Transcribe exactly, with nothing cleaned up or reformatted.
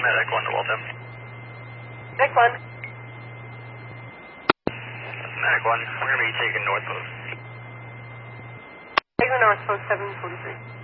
Medic one to Waltham. Medic one. Medic one, we're going to be taking North Post. Taking North Post seven forty-three.